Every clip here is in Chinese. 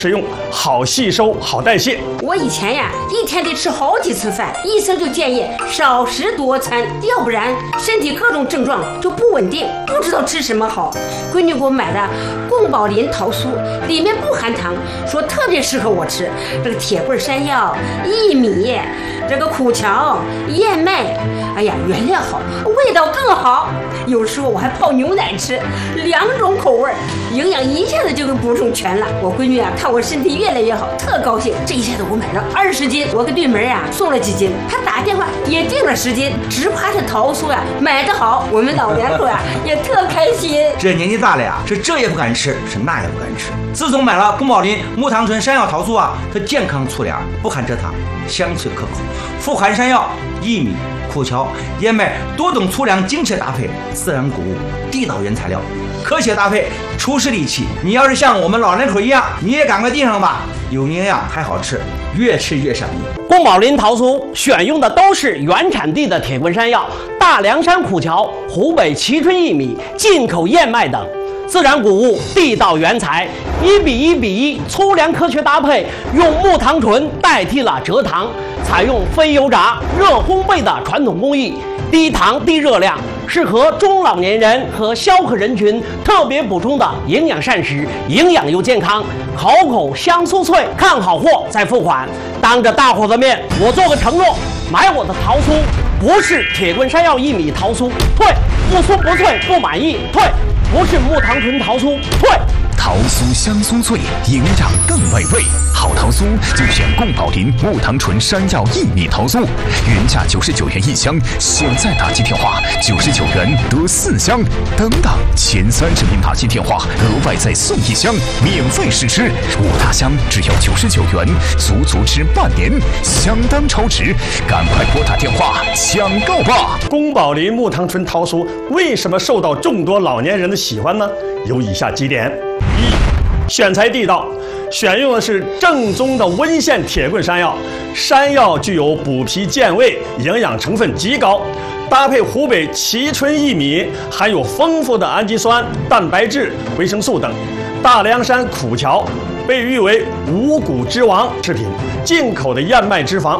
食用，好吸收，好代谢。 我以前呀，一天得吃好几次饭，医生就建议少食多餐，要不然身体各种症状就不稳定，不知道吃什么好。闺女给我买的宫保林桃酥，里面不含糖，说特别适合我吃。这个铁棍山药、薏米，这个苦荞、燕麦，哎呀，原料好，味道更好。有时候我还泡牛奶吃，2种口味，营养一下子就给补充全了。我闺女啊，看我身体越来越好，特高兴。这一下子我买了20斤，我给对门啊送了几斤，他打电话也订了10斤，直夸这桃酥呀买得好，我们老两口啊也特开心。 这年纪大了呀，是这也不敢吃，是那也不敢吃。自从买了宫保林木糖醇山药桃酥啊，它健康粗粮，不含蔗糖，香脆可口，富含山药、薏米、苦荞、燕麦多种粗粮精确搭配，自然谷物，地道原材料，科学搭配，厨师利器。你要是像我们老人口一样，你也赶快订上吧，有营养还好吃，越吃越上瘾。 宫保林桃酥选用的都是原产地的铁棍山药、大凉山苦荞、湖北蕲春薏米、进口燕麦等。自然谷物，地道原材，1比1比1，粗粮科学搭配，用木糖醇代替了蔗糖，采用非油炸、热烘焙的传统工艺，低糖低热量，适合中老年人和消渴人群特别补充的营养膳食，营养又健康，口口香酥脆。看好货再付款。当着大伙的面，我做个承诺，买我的桃酥不是铁棍山药薏米桃酥，退；不酥不脆，不满意，退；不是木糖醇桃酥，退。 桃酥香酥脆，营养更美味。好桃酥就选宫保林木糖醇山药薏米桃酥，原价99元1箱，现在打击电话99元得4箱，等等，前30名打击电话额外再送1箱，免费试吃，5大箱只要99元，足吃半年，相当超值，赶快拨打电话抢购吧！ 宫保林木糖醇桃酥为什么受到众多老年人的喜欢呢？有以下几点：选材地道，选用的是正宗的温县铁棍山药，山药具有补脾健胃，营养成分极高，搭配湖北蕲春薏米，含有丰富的氨基酸、蛋白质、维生素等。大凉山苦荞被誉为五谷之王食品，进口的燕麦脂肪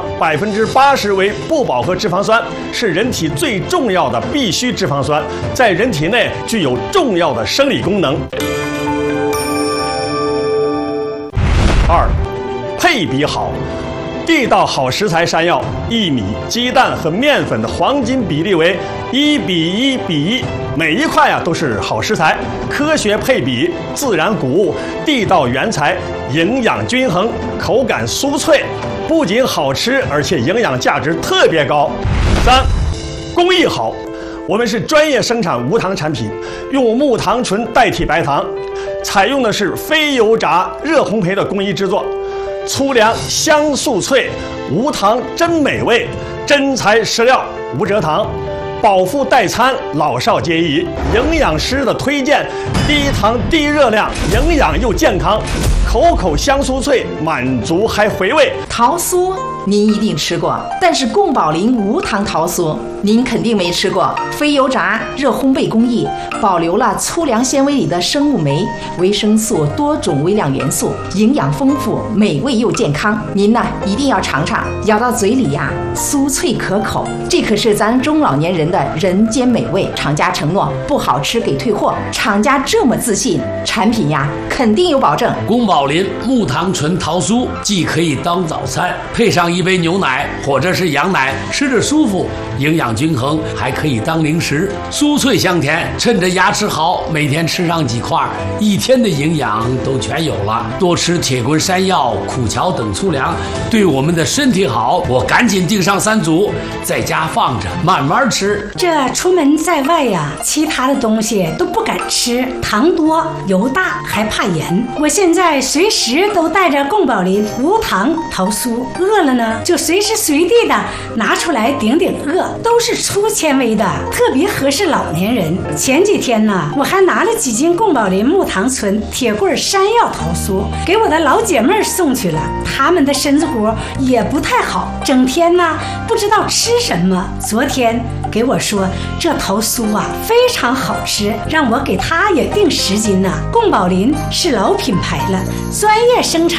80%为不饱和脂肪酸，是人体最重要的必需脂肪酸，在人体内具有重要的生理功能。2. 配比好，地道好食材山药、薏米、鸡蛋和面粉的黄金比例为1比1比1，每一块都是好食材，科学配比，自然谷物，地道原材，营养均衡，口感酥脆，不仅好吃，而且营养价值特别高。3. 工艺好，我们是专业生产无糖产品，用木糖醇代替白糖，采用的是非油炸、热烘焙的工艺制作，粗粮香酥脆，无糖真美味，真材实料，无蔗糖，饱腹代餐，老少皆宜。营养师的推荐，低糖低热量，营养又健康，口口香酥脆，满足还回味。 桃酥您一定吃过，但是宫保林无糖桃酥您肯定没吃过。非油炸、热烘焙工艺，保留了粗粮纤维里的生物酶、维生素多种微量元素，营养丰富，美味又健康。您呢一定要尝尝，咬到嘴里呀，酥脆可口，这可是咱中老年人的人间美味。厂家承诺不好吃给退货，厂家这么自信，产品呀肯定有保证。 宫保林木糖醇桃酥既可以当早餐，配上一杯牛奶或者是羊奶，吃着舒服，营养均衡，还可以当零食，酥脆香甜。趁着牙齿好，每天吃上几块，1天的营养都全有了。多吃铁棍山药、苦荞等粗粮，对我们的身体好。我赶紧订上3组，在家放着慢慢吃。 这出门在外呀，其他的东西都不敢吃，糖多油大还怕盐。我现在随时都带着宫保林无糖桃酥，饿了呢就随时随地的拿出来顶顶饿，都是粗纤维的，特别合适老年人。前几天呢，我还拿了几斤宫保林木糖醇铁棍山药桃酥给我的老姐妹送去了，她们的身子骨也不太好，整天呢不知道吃什么。昨天给我说这桃酥啊非常好吃，让我给她也订10斤呢。宫保林是老品牌了，专业生产